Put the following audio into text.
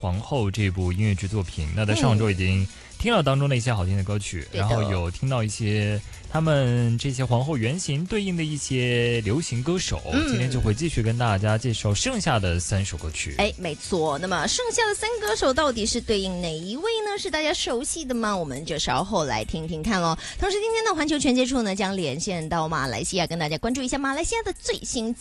皇后这部音乐剧作品，那在上周已经听了当中的一些好听的歌曲，然后有听到一些他们这些皇后原型对应的一些流行歌手，今天就会继续跟大家介绍剩下的3首歌曲。 哎，没错。那么剩下的3歌手到底是对应哪一位呢？是大家熟悉的吗？我们就稍后来听听看咯。同时，今天的环球全接触呢，将连线到马来西亚，跟大家关注一下马来西亚的最新